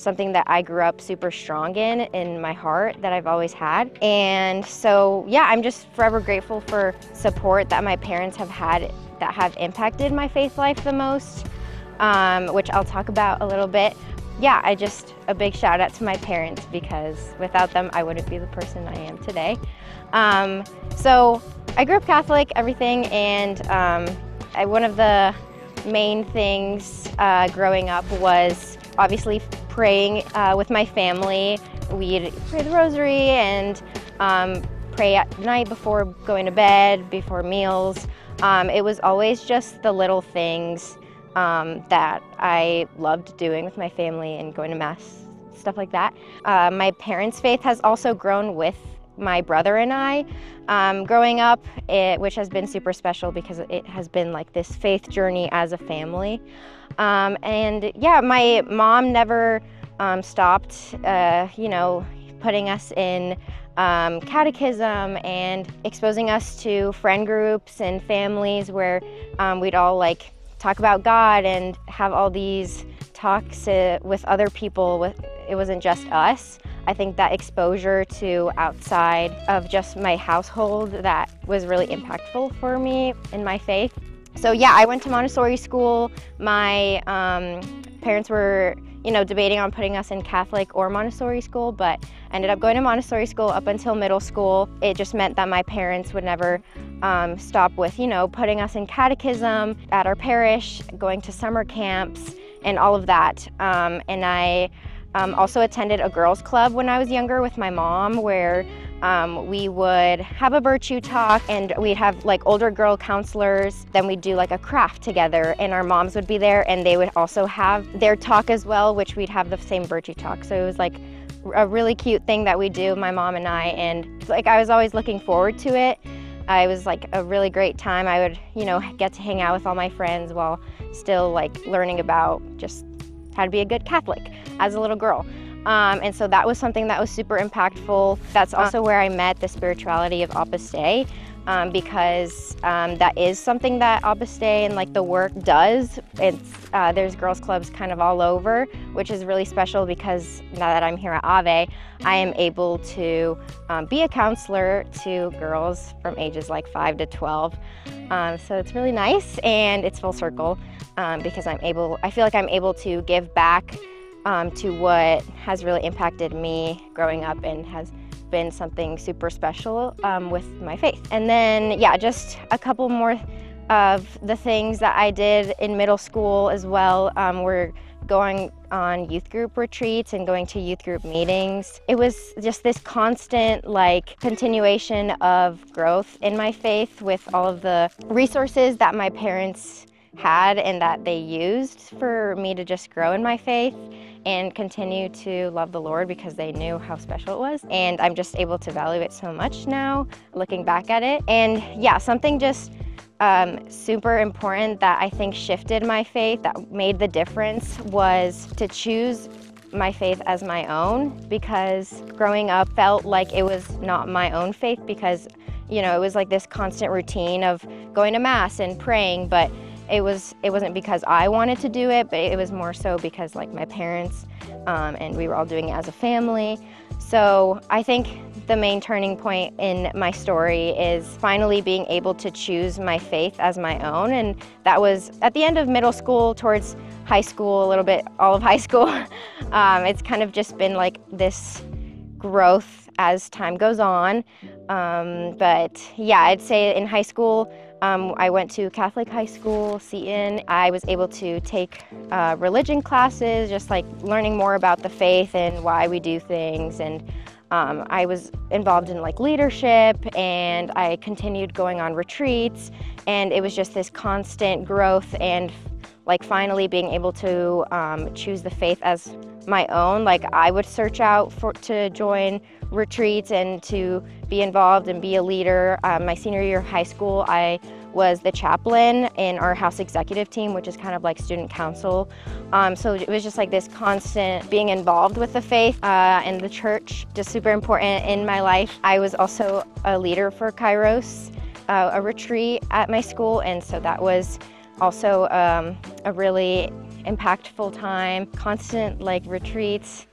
something that I grew up super strong in my heart, that I've always had. And so, yeah, I'm just forever grateful for support that my parents have had that have impacted my faith life the most, which I'll talk about a little bit. Yeah, a big shout out to my parents, because without them, I wouldn't be the person I am today. So I grew up Catholic, everything, and one of the main things growing up was obviously praying with my family. We'd pray the rosary and pray at night before going to bed, before meals. It was always just the little things that I loved doing with my family, and going to Mass, stuff like that. My parents' faith has also grown with my brother and I growing up, which has been super special because it has been like this faith journey as a family. And yeah, my mom never stopped, putting us in catechism and exposing us to friend groups and families where we'd all like talk about God and have all these talks with other people. It wasn't just us. I think that exposure to outside of just my household, that was really impactful for me in my faith. So yeah, I went to Montessori school. My parents were, debating on putting us in Catholic or Montessori school, but I ended up going to Montessori school up until middle school. It just meant that my parents would never stop with, putting us in catechism at our parish, going to summer camps, and all of that. And I also attended a girls' club when I was younger with my mom, where we would have a virtue talk, and we'd have like older girl counselors. Then we'd do like a craft together, and our moms would be there, and they would also have their talk as well, which we'd have the same virtue talk. So it was like a really cute thing that we do, my mom and I, and like I was always looking forward to it. It was like a really great time. I would, get to hang out with all my friends while still like learning about just how to be a good Catholic as a little girl. And so that was something that was super impactful. That's also where I met the spirituality of Opus Dei, because that is something that Opus Dei and like the work does. There's girls clubs kind of all over, which is really special because now that I'm here at Ave, I am able to be a counselor to girls from ages like 5 to 12. So it's really nice, and it's full circle because I feel like I'm able to give back to what has really impacted me growing up and has been something super special with my faith. And then, yeah, just a couple more of the things that I did in middle school as well were going on youth group retreats and going to youth group meetings. It was just this constant like continuation of growth in my faith with all of the resources that my parents had and that they used for me to just grow in my faith and continue to love the Lord, because they knew how special it was. And I'm just able to value it so much now, looking back at it. And yeah, something just super important that I think shifted my faith, that made the difference, was to choose my faith as my own, because growing up felt like it was not my own faith, because it was like this constant routine of going to Mass and praying, but it wasn't because I wanted to do it, but it was more so because like my parents and we were all doing it as a family. So I think the main turning point in my story is finally being able to choose my faith as my own, and that was at the end of middle school, towards high school, a little bit all of high school. It's kind of just been like this growth as time goes on. But yeah, I'd say in high school, I went to Catholic high school, Seton. I was able to take religion classes, just like learning more about the faith and why we do things. And I was involved in like leadership, and I continued going on retreats. And it was just this constant growth, and like finally being able to choose the faith as my own. Like I would search out to join retreats and to be involved and be a leader. My senior year of high school, I was the chaplain in our house executive team, which is kind of like student council. So it was just like this constant being involved with the faith and the church, just super important in my life. I was also a leader for Kairos, a retreat at my school, and so that was also a really impactful time, constant like retreats.